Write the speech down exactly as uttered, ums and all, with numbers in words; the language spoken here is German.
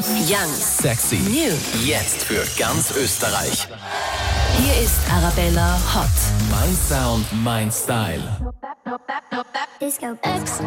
Young, Sexy, new. jetzt für ganz Österreich. Hier ist Arabella Hot. Mein Sound, mein Style. Disco X.